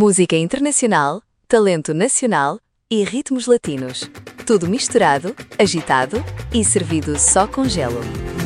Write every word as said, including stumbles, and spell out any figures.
Música internacional, talento nacional e ritmos latinos. Tudo misturado, agitado e servido só com gelo.